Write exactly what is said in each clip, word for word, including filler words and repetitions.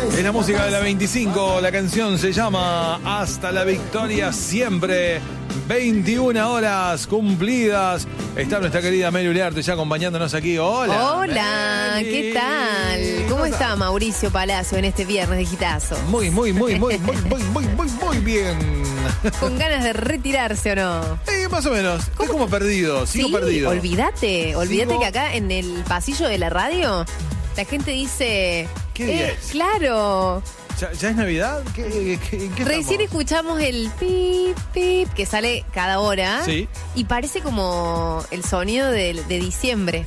Es la música de la veinticinco, la canción se llama Hasta la Victoria Siempre. veintiuna horas cumplidas. Está nuestra querida Meli Uriarte ya acompañándonos aquí. Hola. Hola, Meli. ¿qué tal? ¿Cómo está Mauricio Palacio en este viernes de Gitazo? Muy, muy, muy, muy, muy, muy, muy, muy, muy bien. ¿Con ganas de retirarse o no? Eh, más o menos. Estoy como perdido, sigo Sí, perdido. olvídate, olvídate Sigo- que acá en el pasillo de la radio la gente dice... ¿Qué día eh, es? Claro, ¿Ya, ya es Navidad? ¿Qué, qué, qué recién estamos? escuchamos el pip, pip, que sale cada hora. Sí. Y parece como el sonido de, de diciembre.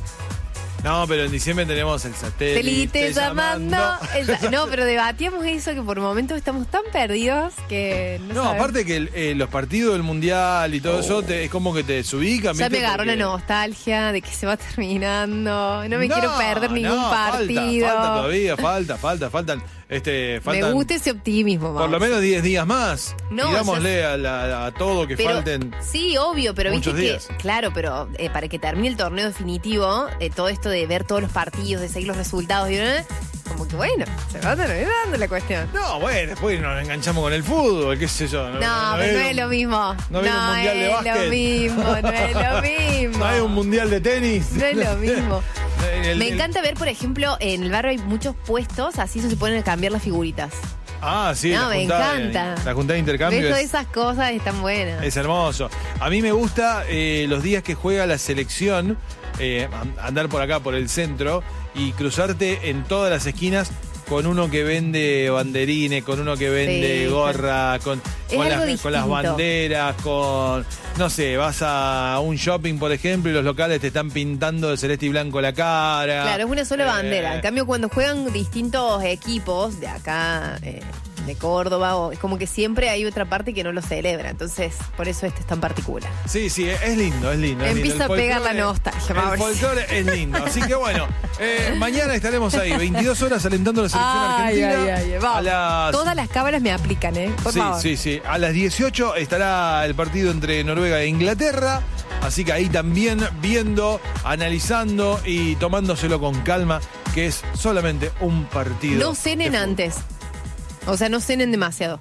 No, pero en diciembre tenemos el satélite Telite llamando. El- no, pero debatíamos eso, que por momentos estamos tan perdidos que no, No, sabemos. aparte que el- eh, los partidos del Mundial y todo eso te- es como que te desubican. Ya ¿viste? me agarró Porque- la nostalgia de que se va terminando. No me No, quiero perder ningún no, falta, partido. Falta, todavía, falta, falta, faltan. Este, faltan Me gusta ese optimismo, por lo Mauricio. menos diez días más. No, Digámosle a, la- a todo que Pero, falten. sí, obvio, pero viste muchos que, días. claro, pero eh, para que termine el torneo definitivo, eh, todo esto de ver todos los partidos, de seguir los resultados, y, ¿eh? como que bueno, se va terminando la cuestión. No, bueno, después nos enganchamos con el fútbol, qué sé yo. No, pero no hay es un- lo mismo. no viene un mundial de es básquet. lo mismo, no es lo mismo. No hay un mundial de tenis. No es lo mismo. El- Me el- encanta ver, por ejemplo, en el barrio hay muchos puestos, así se pueden cambiar las figuritas. Ah, sí, No, la me juntada de- encanta. La juntada de intercambio Ves, todas es, esas cosas están buenas. es hermoso. A mí me gusta eh, los días que juega la selección, eh, andar por acá, por el centro, y cruzarte en todas las esquinas con uno que vende banderines, con uno que vende Sí, gorra, con, Es con, algo las, con las distinto. banderas, con... No sé, vas a un shopping, por ejemplo, y los locales te están pintando de celeste y blanco la cara. Claro, es una sola Eh, bandera. En cambio, cuando juegan distintos equipos de acá, eh, de Córdoba, o, es como que siempre hay otra parte que no lo celebra. Entonces, por eso este es tan particular. Sí, sí, es lindo, es lindo. es lindo. Empieza El a pegar folclore- la nostalgia, El Mauricio. folclore es lindo. Así que bueno, eh, mañana estaremos ahí, veintidós horas alentando a la selección Ay, argentina. ay, ay, vamos. A las... Todas las cámaras me aplican, ¿eh? Por Sí, favor. sí, sí. A las dieciocho estará el partido entre Noruega e Inglaterra. Así que ahí también viendo, analizando y tomándoselo con calma, que es solamente un partido. No cenen de fútbol. antes. O sea, no cenen demasiado.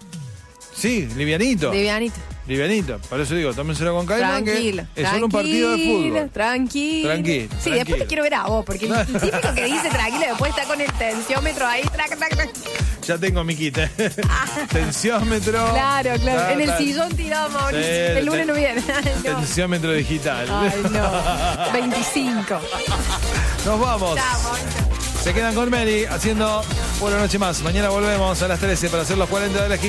Sí, livianito. Livianito. Livianito. Por eso digo, tómenselo con calma. Tranquilo. Que es solo un partido de fútbol. Tranquilo. Tranquilo, Sí, tranquilo. después te quiero ver a vos, porque el típico que dice tranquilo, después está con el tensiómetro ahí. Trac, trac, trac. Ya tengo mi kit. ¿eh? Tensiómetro. Claro, claro. Ta, En el ta. sillón tirado, Mauricio. Sí, el lunes ten- no viene. No. Tensiómetro digital. Ay, no. veinticinco. Nos vamos. Chao, Mauricio. Se quedan con Meli haciendo una noche más. Mañana volvemos a las trece para hacer los cuarenta de la gira.